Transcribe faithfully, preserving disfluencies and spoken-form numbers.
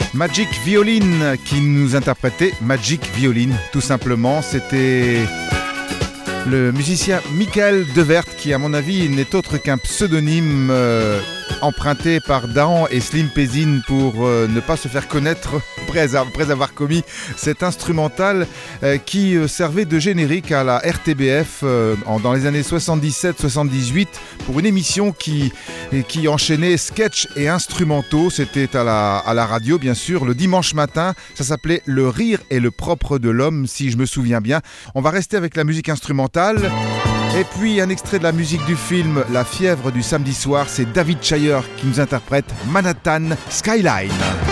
Magic Violin qui nous interprétait Magic Violin, tout simplement. C'était le musicien Michael Devert qui, à mon avis, n'est autre qu'un pseudonyme euh, emprunté par Dahan et Slim Pézine pour euh, ne pas se faire connaître après, après avoir commis cet instrumental euh, qui euh, servait de générique à la R T B F euh, en, dans les années soixante-dix-sept soixante-dix-huit pour une émission qui, qui enchaînait sketch et instrumentaux. C'était à la, à la radio, bien sûr, le dimanche matin. Ça s'appelait Le rire et le propre de l'homme, si je me souviens bien. On va rester avec la musique instrumentale. Et puis un extrait de la musique du film La fièvre du samedi soir, c'est David Shire qui nous interprète Manhattan Skyline.